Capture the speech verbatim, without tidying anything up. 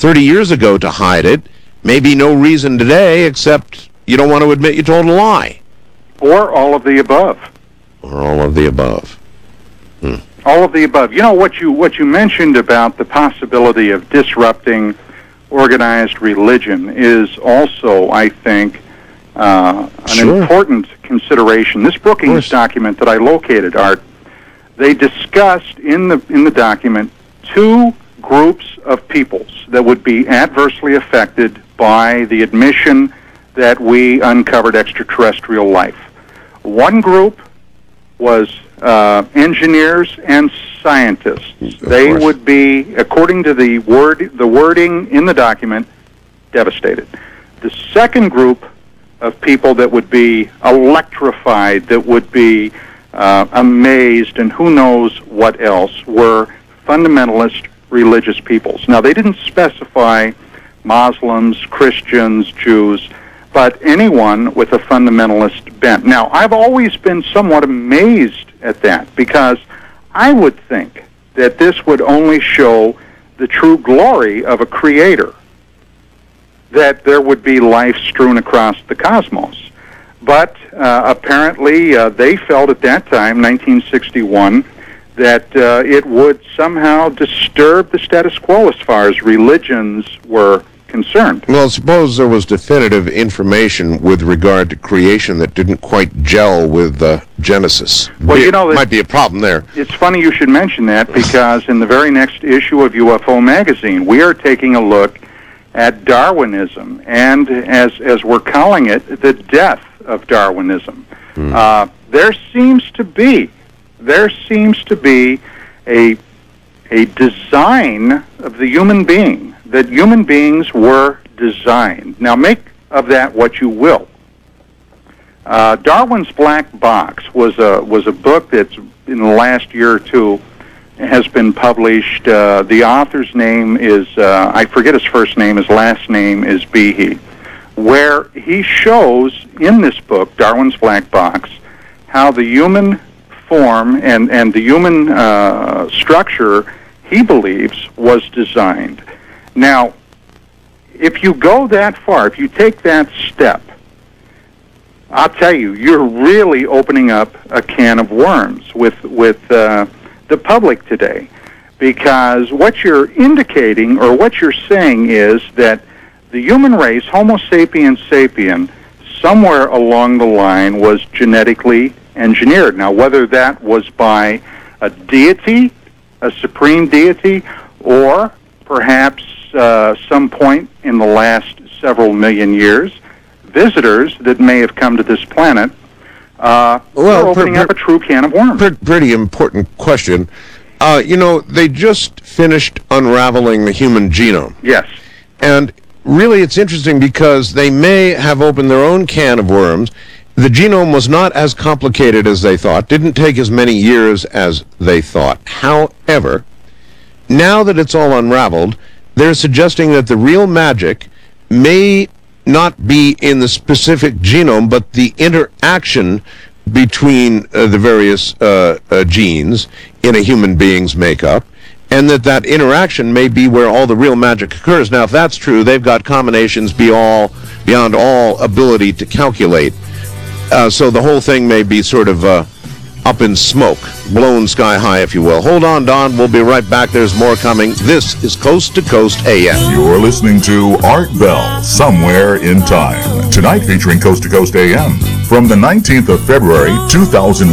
thirty years ago to hide it. Maybe no reason today except you don't want to admit you told a lie. Or all of the above. Or all of the above. Hmm. All of the above. You know, what you what you mentioned about the possibility of disrupting organized religion is also, I think, uh, an Sure. important consideration. This Brookings document that I located, Art, they discussed in the in the document two groups of peoples that would be adversely affected by the admission that we uncovered extraterrestrial life. One group was uh, engineers and scientists. Of they course. would be, according to the word, the wording in the document, devastated. The second group of people that would be electrified, that would be uh, amazed, and who knows what else, were fundamentalist religious peoples. Now, they didn't specify Muslims, Christians, Jews, but anyone with a fundamentalist bent. Now, I've always been somewhat amazed at that, because I would think that this would only show the true glory of a creator, that there would be life strewn across the cosmos. But uh, apparently uh, they felt at that time, nineteen sixty-one, that uh, it would somehow disturb the status quo as far as religions were concerned. Well, suppose there was definitive information with regard to creation that didn't quite gel with uh, Genesis. Well, Be- you know, might be a problem there. It's funny you should mention that, because in the very next issue of U F O Magazine, we are taking a look at Darwinism, and as as we're calling it, the death of Darwinism. Hmm. Uh, there seems to be, there seems to be a a design of the human being, that human beings were designed. Now, make of that what you will. Uh, Darwin's Black Box was a was a book that's in the last year or two has been published. Uh, the author's name is, uh, I forget his first name, his last name is Behe, where he shows in this book, Darwin's Black Box, how the human form and, and the human uh, structure, he believes, was designed. Now, if you go that far, if you take that step, I'll tell you, you're really opening up a can of worms with, with uh, the public today, because what you're indicating or what you're saying is that the human race, Homo sapiens sapien, somewhere along the line was genetically engineered. Now, whether that was by a deity, a supreme deity, or perhaps uh, some point in the last several million years, visitors that may have come to this planet, Uh, Well, we're opening per- up a true can of worms. Pre- pretty important question. Uh, you know, they just finished unraveling the human genome. Yes. And really it's interesting because they may have opened their own can of worms. The genome was not as complicated as they thought, didn't take as many years as they thought. However, now that it's all unraveled, they're suggesting that the real magic may not be in the specific genome, but the interaction between uh, the various uh, uh, genes in a human being's makeup, and that that interaction may be where all the real magic occurs. Now, if that's true, they've got combinations be all, beyond all ability to calculate. Uh, so the whole thing may be sort of uh, up in smoke, blown sky high, if you will. Hold on, Don. We'll be right back. There's more coming. This is Coast to Coast A M. You're listening to Art Bell, Somewhere in Time. Tonight featuring Coast to Coast A M. From the nineteenth of February, two thousand